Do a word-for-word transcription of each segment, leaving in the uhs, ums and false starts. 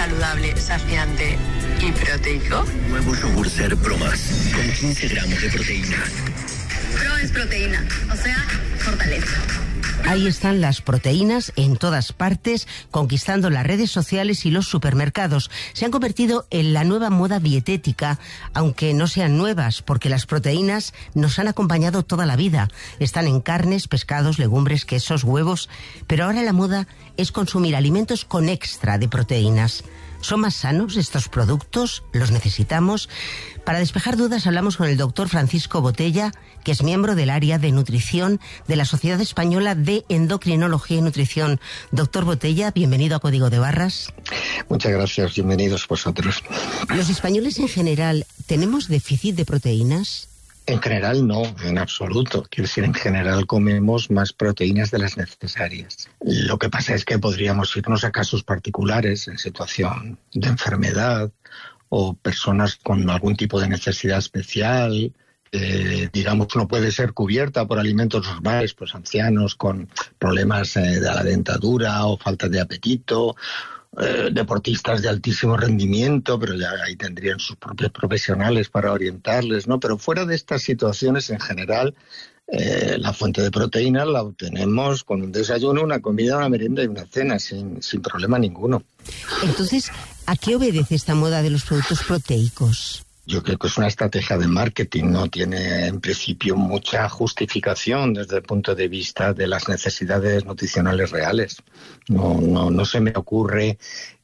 saludable, saciante y proteico. Nuevo yogur Ser Pro Más, con quince gramos de proteína. Pro es proteína, o sea, fortaleza. Ahí están las proteínas en todas partes, conquistando las redes sociales y los supermercados. Se han convertido en la nueva moda dietética, aunque no sean nuevas, porque las proteínas nos han acompañado toda la vida. Están en carnes, pescados, legumbres, quesos, huevos. Pero ahora la moda es consumir alimentos con extra de proteínas. ¿Son más sanos estos productos? ¿Los necesitamos? Para despejar dudas hablamos con el doctor Francisco Botella, que es miembro del área de nutrición de la Sociedad Española de Endocrinología y Nutrición. Doctor Botella, bienvenido a Código de Barras. Muchas gracias, bienvenidos vosotros. ¿Los españoles en general tenemos déficit de proteínas? En general no, en absoluto. Quiero decir, en general comemos más proteínas de las necesarias. Lo que pasa es que podríamos irnos a casos particulares en situación de enfermedad o personas con algún tipo de necesidad especial. Eh, digamos, no puede ser cubierta por alimentos normales, pues ancianos con problemas eh, de la dentadura o falta de apetito. Eh, deportistas de altísimo rendimiento, pero ya ahí tendrían sus propios profesionales para orientarles, ¿no? Pero fuera de estas situaciones, en general, eh, la fuente de proteínas la obtenemos con un desayuno, una comida, una merienda y una cena, sin, sin problema ninguno. Entonces, ¿a qué obedece esta moda de los productos proteicos? Yo creo que es una estrategia de marketing, no tiene en principio mucha justificación desde el punto de vista de las necesidades nutricionales reales. No, no, no se me ocurre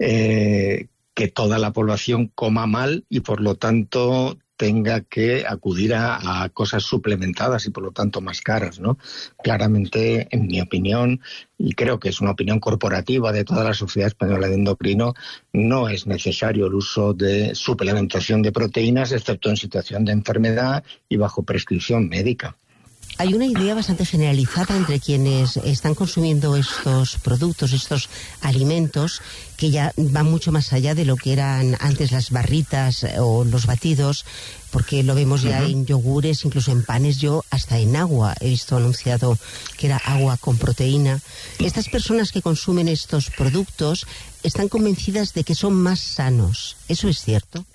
eh, que toda la población coma mal y por lo tanto tenga que acudir a, a cosas suplementadas y por lo tanto más caras, ¿no? Claramente, en mi opinión, y creo que es una opinión corporativa de toda la Sociedad Española de Endocrino, no es necesario el uso de suplementación de proteínas, excepto en situación de enfermedad y bajo prescripción médica. Hay una idea bastante generalizada entre quienes están consumiendo estos productos, estos alimentos, que ya van mucho más allá de lo que eran antes las barritas o los batidos, porque lo vemos ya uh-huh. en yogures, incluso en panes. Yo hasta en agua he visto anunciado que era agua con proteína. Estas personas que consumen estos productos están convencidas de que son más sanos. ¿Eso es cierto?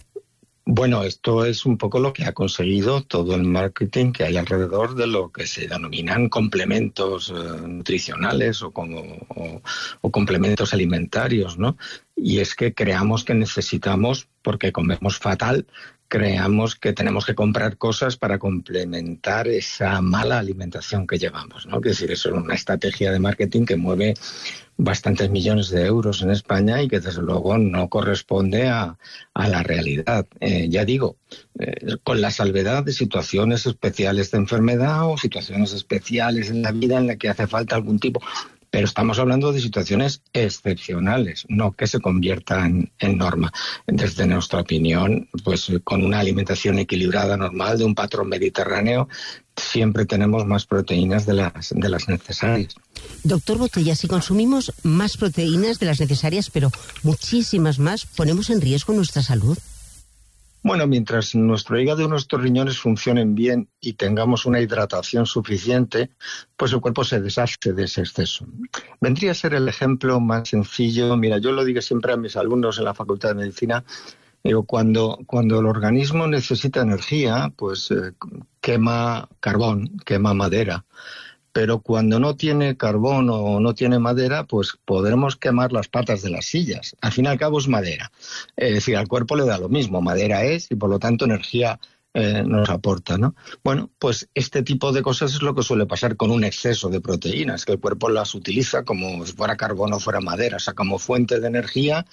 Bueno, esto es un poco lo que ha conseguido todo el marketing que hay alrededor de lo que se denominan complementos eh, nutricionales o, como, o, o complementos alimentarios, ¿no? Y es que creamos que necesitamos, porque comemos fatal, creamos que tenemos que comprar cosas para complementar esa mala alimentación que llevamos, ¿no? Es decir, eso es una estrategia de marketing que mueve bastantes millones de euros en España y que desde luego no corresponde a, a la realidad. Eh, ya digo, eh, con la salvedad de situaciones especiales de enfermedad o situaciones especiales en la vida en la que hace falta algún tipo. Pero estamos hablando de situaciones excepcionales, no que se conviertan en norma. Desde nuestra opinión, pues con una alimentación equilibrada normal de un patrón mediterráneo, siempre tenemos más proteínas de las, de las necesarias. Doctor Botella, si consumimos más proteínas de las necesarias, pero muchísimas más, ¿ponemos en riesgo nuestra salud? Bueno, mientras nuestro hígado y nuestros riñones funcionen bien y tengamos una hidratación suficiente, pues el cuerpo se deshace de ese exceso. Vendría a ser el ejemplo más sencillo. Mira, yo lo digo siempre a mis alumnos en la Facultad de Medicina. Digo, cuando, cuando el organismo necesita energía, pues eh, quema carbón, quema madera. Pero cuando no tiene carbón o no tiene madera, pues podremos quemar las patas de las sillas. Al fin y al cabo es madera. Es decir, al cuerpo le da lo mismo. Madera es y por lo tanto energía eh, nos aporta, ¿no? Bueno, pues este tipo de cosas es lo que suele pasar con un exceso de proteínas, que el cuerpo las utiliza como si fuera carbón o fuera madera, o sea, como fuente de energía.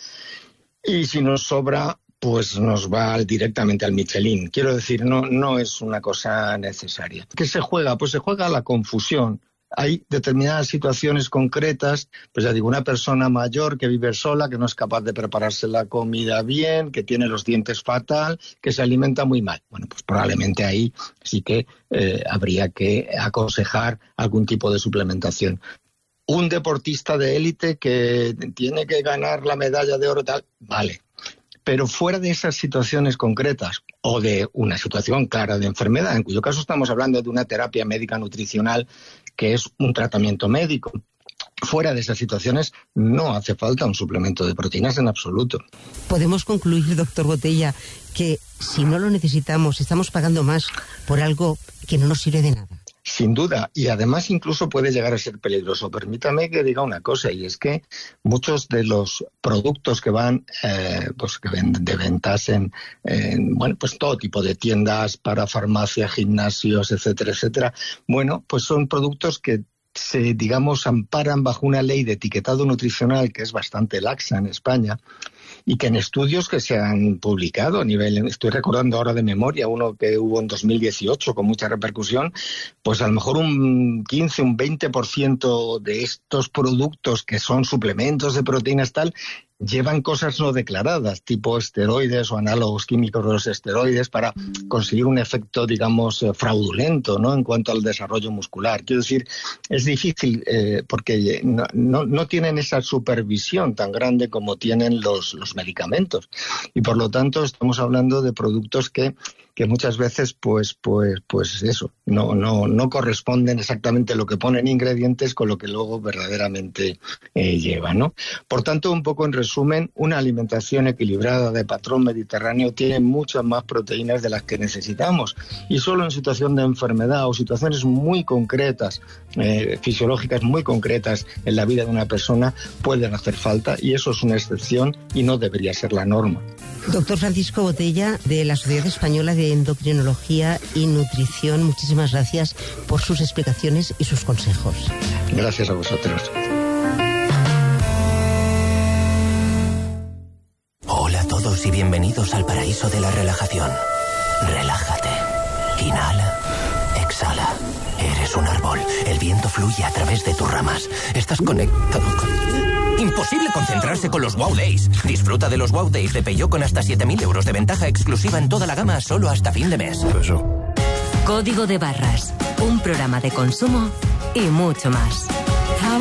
Y si nos sobra, pues nos va directamente al Michelin. Quiero decir, no, no es una cosa necesaria. ¿Qué se juega? Pues se juega la confusión. Hay determinadas situaciones concretas, pues ya digo, una persona mayor que vive sola, que no es capaz de prepararse la comida bien, que tiene los dientes fatal, que se alimenta muy mal. Bueno, pues probablemente ahí sí que eh, habría que aconsejar algún tipo de suplementación. Un deportista de élite que tiene que ganar la medalla de oro tal, vale. Pero fuera de esas situaciones concretas o de una situación clara de enfermedad, en cuyo caso estamos hablando de una terapia médica nutricional que es un tratamiento médico, fuera de esas situaciones no hace falta un suplemento de proteínas en absoluto. Podemos concluir, doctor Botella, que si no lo necesitamos, estamos pagando más por algo que no nos sirve de nada. Sin duda, y además incluso puede llegar a ser peligroso. Permítame que diga una cosa, y es que muchos de los productos que van eh, pues que ven, de ventas en, en bueno pues todo tipo de tiendas para farmacia, gimnasios, etcétera, etcétera, bueno, pues son productos que se, digamos, amparan bajo una ley de etiquetado nutricional que es bastante laxa en España, y que en estudios que se han publicado a nivel, estoy recordando ahora de memoria, uno que hubo en dos mil dieciocho con mucha repercusión, pues a lo mejor un quince, un veinte por ciento de estos productos que son suplementos de proteínas tal, llevan cosas no declaradas, tipo esteroides o análogos químicos de los esteroides para conseguir un efecto, digamos, fraudulento, ¿no?, en cuanto al desarrollo muscular. Quiero decir, es difícil eh, porque no, no, no tienen esa supervisión tan grande como tienen los, los medicamentos. Y por lo tanto estamos hablando de productos que que muchas veces, pues, pues, pues eso, no, no, no corresponden exactamente lo que ponen ingredientes con lo que luego verdaderamente eh, llevan, ¿no? Por tanto, un poco en resumen, una alimentación equilibrada de patrón mediterráneo tiene muchas más proteínas de las que necesitamos, y solo en situación de enfermedad o situaciones muy concretas, eh, fisiológicas muy concretas en la vida de una persona pueden hacer falta, y eso es una excepción y no debería ser la norma. Doctor Francisco Botella, de la Sociedad Española de Endocrinología y Nutrición, muchísimas gracias por sus explicaciones y sus consejos. Gracias a vosotros. Hola a todos y bienvenidos al paraíso de la relajación. Relájate. Inhala. Exhala. Eres un árbol. El viento fluye a través de tus ramas. Estás conectado con... Imposible concentrarse con los Wow Days. Disfruta de los Wow Days de Peugeot con hasta siete mil euros de ventaja exclusiva en toda la gama solo hasta fin de mes. Eso. Código de barras. Un programa de consumo y mucho más.